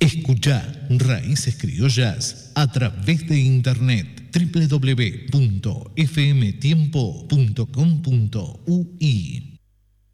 Escucha Raíces Criollas a través de internet www.fmtiempo.com.ui